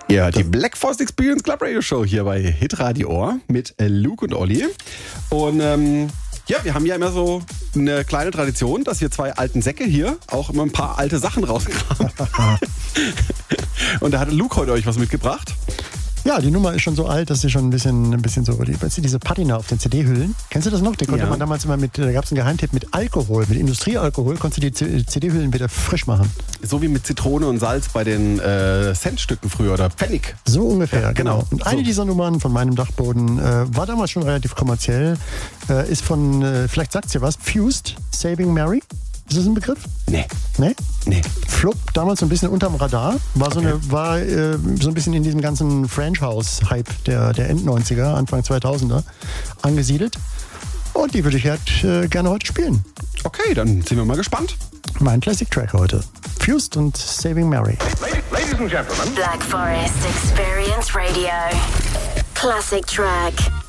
Ja, die Black Forest Experience Club Radio Show hier bei Hitradio Ohr mit Luke und Olli. Und ja, wir haben ja immer so eine kleine Tradition, dass wir zwei alten Säcke hier auch immer ein paar alte Sachen rauskramen. Und da hat Luke heute euch was mitgebracht. Ja, die Nummer ist schon so alt, dass sie schon ein bisschen so, diese Patina auf den CD-Hüllen. Kennst du das noch? Die konnte man damals immer da gab es einen Geheimtipp mit Alkohol, mit Industriealkohol, konntest du die CD-Hüllen wieder frisch machen. So wie mit Zitrone und Salz bei den Centstücken früher oder Pfennig. So ungefähr, ja, genau. Und eine so. dieser Nummern von meinem Dachboden war damals schon relativ kommerziell, ist von, vielleicht sagt's dir was, Fused, Saving Mary. Ist das ein Begriff? Nee. Nee? Nee. Flop, damals so ein bisschen unterm Radar, war so ein bisschen in diesem ganzen French House-Hype der End-90er, Anfang 2000er angesiedelt. Und die würde ich halt gerne heute spielen. Okay, dann sind wir mal gespannt. Mein Classic-Track heute. Fused und Saving Mary. Ladies and gentlemen. Black Forest Experience Radio. Classic Track.